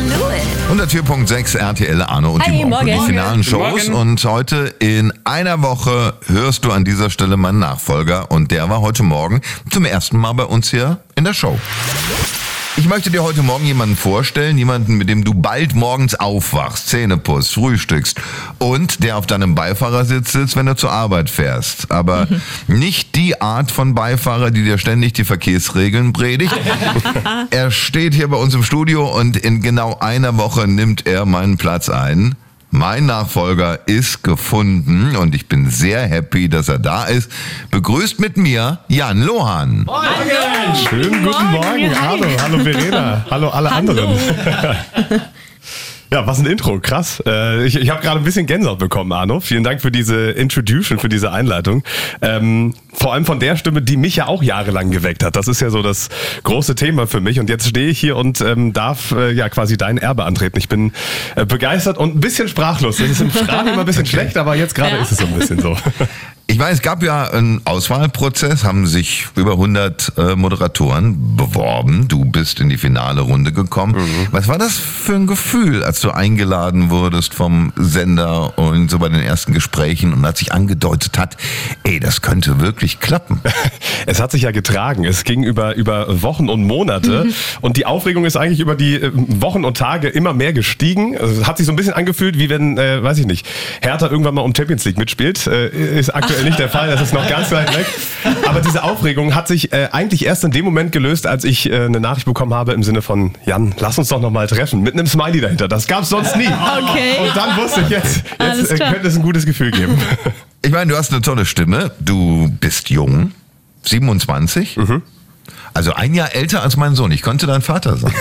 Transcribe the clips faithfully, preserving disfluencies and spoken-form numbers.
hundertvier Komma sechs R T L, Arno und Hi, die Morgen, morgen. die finalen Shows. Morgen. Und heute in einer Woche hörst du an dieser Stelle meinen Nachfolger. Und der war heute Morgen zum ersten Mal bei uns hier in der Show. Ich möchte dir heute Morgen jemanden vorstellen, jemanden, mit dem du bald morgens aufwachst, Zähne putzt, frühstückst und der auf deinem Beifahrersitz sitzt, wenn du zur Arbeit fährst. Aber mhm. nicht die Art von Beifahrer, die dir ständig die Verkehrsregeln predigt. Er steht hier bei uns im Studio und in genau einer Woche nimmt er meinen Platz ein. Mein Nachfolger ist gefunden und ich bin sehr happy, dass er da ist. Begrüßt mit mir Jan Lohan. Morgen. Schönen guten Morgen. Hallo, hallo Verena. Hallo alle Hallo. anderen. Ja, was ein Intro, krass. Äh, ich ich habe gerade ein bisschen Gänsehaut bekommen, Arno. Vielen Dank für diese Introduction, für diese Einleitung. Ähm, vor allem von der Stimme, die mich ja auch jahrelang geweckt hat. Das ist ja so das große Thema für mich. Und jetzt stehe ich hier und ähm, darf äh, ja quasi dein Erbe antreten. Ich bin äh, begeistert und ein bisschen sprachlos. Das ist im Radio immer ein bisschen schlecht, aber jetzt gerade Ja. ist es so ein bisschen so. Ich weiß, es gab ja einen Auswahlprozess, haben sich über hundert äh, Moderatoren beworben. Du bist in die finale Runde gekommen. Mhm. Was war das für ein Gefühl, als du eingeladen wurdest vom Sender und so bei den ersten Gesprächen und als sich angedeutet hat, ey, das könnte wirklich klappen? Es hat sich ja getragen. Es ging über, über Wochen und Monate. Mhm. Und die Aufregung ist eigentlich über die äh, Wochen und Tage immer mehr gestiegen. Also, es hat sich so ein bisschen angefühlt, wie wenn, äh, weiß ich nicht, Hertha irgendwann mal um Champions League mitspielt. Äh, ist aktuell nicht der Fall, das ist noch ganz weit weg. Aber diese Aufregung hat sich äh, eigentlich erst in dem Moment gelöst, als ich äh, eine Nachricht bekommen habe im Sinne von, Jan, lass uns doch noch mal treffen, mit einem Smiley dahinter. Das gab's sonst nie. Okay. Und dann wusste ich, jetzt, Alles jetzt äh, klar. könnte es ein gutes Gefühl geben. Ich meine, du hast eine tolle Stimme, du bist jung, siebenundzwanzig. Mhm. Also ein Jahr älter als mein Sohn. Ich könnte dein Vater sein.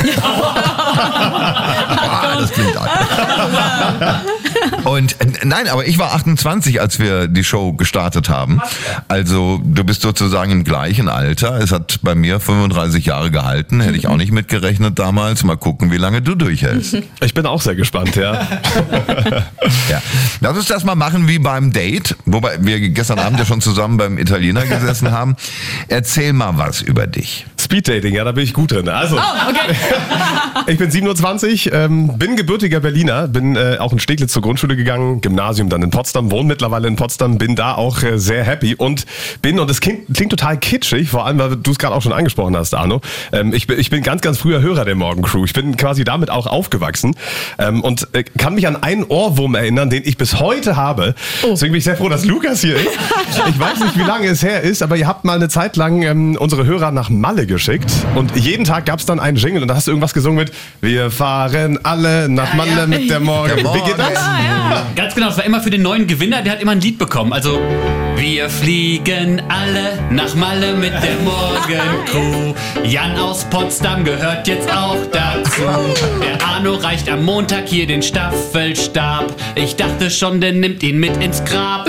Ah, das klingt alt. Und äh, nein, aber ich war achtundzwanzig, als wir die Show gestartet haben. Also du bist sozusagen im gleichen Alter. Es hat bei mir fünfunddreißig Jahre gehalten. Hätte ich auch nicht mitgerechnet damals. Mal gucken, wie lange du durchhältst. Ich bin auch sehr gespannt, ja. Ja. Lass uns das mal machen wie beim Date, wobei wir gestern Abend ja schon zusammen beim Italiener gesessen haben. Erzähl mal was über dich. Speeddating, ja, da bin ich gut drin. Also, Oh, okay. ich bin siebenundzwanzig, ähm, bin gebürtiger Berliner, bin äh, auch in Steglitz zur Grundschule gegangen, Gymnasium dann in Potsdam, wohne mittlerweile in Potsdam, bin da auch äh, sehr happy und bin, und das klingt, klingt total kitschig, vor allem, weil du es gerade auch schon angesprochen hast, Arno, ähm, ich, bin, ich bin ganz, ganz früher Hörer der Morgencrew. Ich bin quasi damit auch aufgewachsen ähm, und äh, kann mich an einen Ohrwurm erinnern, den ich bis heute habe. Oh. Deswegen bin ich sehr froh, dass Lukas hier ist. Ich weiß nicht, wie lange es her ist, aber ihr habt mal eine Zeit lang ähm, unsere Hörer nach Malle geschickt und jeden Tag gab es dann einen Jingle und da hast du irgendwas gesungen mit Wir fahren alle nach Malle ja. mit der Morgen. Der Wie geht das? Ah, ja. Ganz genau, es war immer für den neuen Gewinner, der hat immer ein Lied bekommen. Also, wir fliegen alle nach Malle mit der Morgencrew. Jan aus Potsdam gehört jetzt auch dazu. Der Arno reicht am Montag hier den Staffelstab. Ich dachte schon, der nimmt ihn mit ins Grab.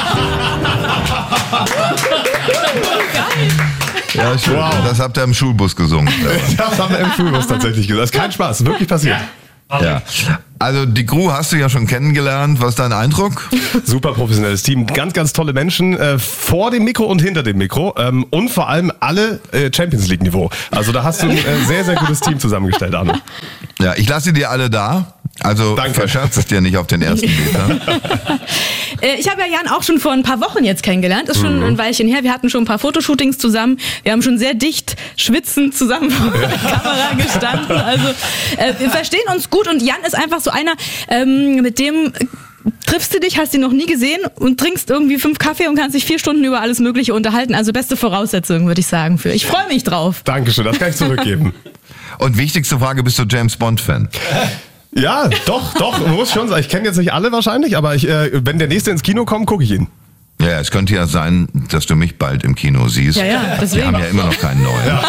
Ja, schön. Wow. Das habt ihr im Schulbus gesungen. Das haben wir im Schulbus tatsächlich gesagt. Das ist kein Spaß, wirklich passiert. Ja. Also die Crew hast du ja schon kennengelernt. Was ist dein Eindruck? Super professionelles Team, ganz, ganz tolle Menschen äh, vor dem Mikro und hinter dem Mikro ähm, und vor allem alle äh, Champions League Niveau. Also da hast du ein äh, sehr, sehr gutes Team zusammengestellt, Arno. Ja, ich lasse dir alle da. Also Danke. verscherz es dir nicht auf den ersten Meter. Äh, Ich habe ja Jan auch schon vor ein paar Wochen jetzt kennengelernt. Ist schon ein Weilchen her. Wir hatten schon ein paar Fotoshootings zusammen. Wir haben schon sehr dicht schwitzend zusammen vor der Kamera gestanden. Also äh, wir verstehen uns gut und Jan ist einfach so einer, ähm, mit dem triffst du dich, hast ihn noch nie gesehen und trinkst irgendwie fünf Kaffee und kannst dich vier Stunden über alles Mögliche unterhalten. Also beste Voraussetzungen, würde ich sagen, für. Ich freue mich drauf. Dankeschön, das kann ich zurückgeben. Und wichtigste Frage, bist du James Bond-Fan? Ja, doch, doch, muss schon sein. Ich kenne jetzt nicht alle wahrscheinlich, aber ich, äh, wenn der nächste ins Kino kommt, gucke ich ihn. Ja, es könnte ja sein, dass du mich bald im Kino siehst. Ja, ja, deswegen. Wir haben ja immer noch keinen neuen.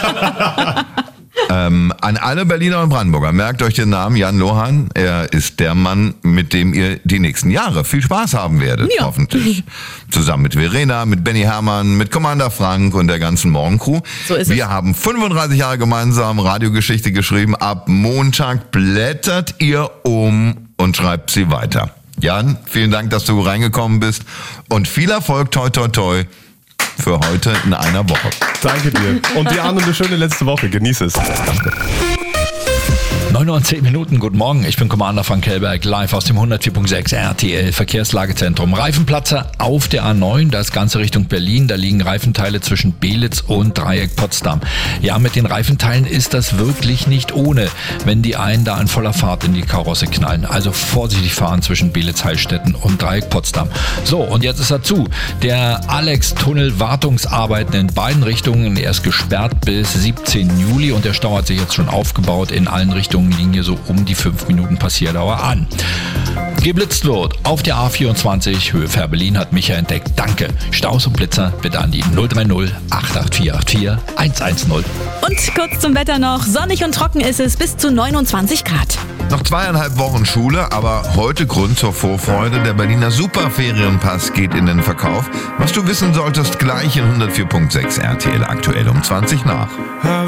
Ähm, an alle Berliner und Brandenburger, merkt euch den Namen Jan Lohan. Er ist der Mann, mit dem ihr die nächsten Jahre viel Spaß haben werdet, Ja. hoffentlich. Zusammen mit Verena, mit Benny Hermann, mit Commander Frank und der ganzen Morgencrew. So ist Wir es. haben fünfunddreißig Jahre gemeinsam Radiogeschichte geschrieben. Ab Montag blättert ihr um und schreibt sie weiter. Jan, vielen Dank, dass du reingekommen bist und viel Erfolg, toi toi toi, für heute in einer Woche. Danke dir. Und dir, Arno, eine schöne letzte Woche. Genieß es. neun Uhr und zehn Minuten, guten Morgen, ich bin Commander Frank Kellberg, live aus dem hundertvier Komma sechs R T L Verkehrslagezentrum. Reifenplatzer auf der A neun, das Ganze Richtung Berlin, da liegen Reifenteile zwischen Belitz und Dreieck Potsdam. Ja, mit den Reifenteilen ist das wirklich nicht ohne, wenn die einen da in voller Fahrt in die Karosse knallen. Also vorsichtig fahren zwischen Belitz, Heilstätten und Dreieck Potsdam. So, und jetzt ist dazu, der Alex-Tunnel Wartungsarbeiten in beiden Richtungen, er ist gesperrt bis siebzehnten Juli und der Stau hat sich jetzt schon aufgebaut. In allen Richtungen liegen hier so um die fünf Minuten Passierdauer an. Geblitzt wird auf der A vierundzwanzig Höhe Fährberlin, hat Micha entdeckt. Danke. Staus und Blitzer bitte an die null drei null acht acht vier acht vier eins eins null. Und kurz zum Wetter noch. Sonnig und trocken ist es bis zu neunundzwanzig Grad. Noch zweieinhalb Wochen Schule, aber heute Grund zur Vorfreude. Der Berliner Superferienpass geht in den Verkauf. Was du wissen solltest, gleich in hundertvier Komma sechs R T L aktuell um zwanzig nach.